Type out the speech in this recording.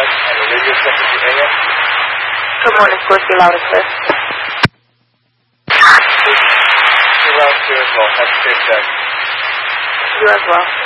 Doug on the radio station for AM. Good morning, Scorsese, loud and clear. You're loud and clear as well. Have a safe day. You as well.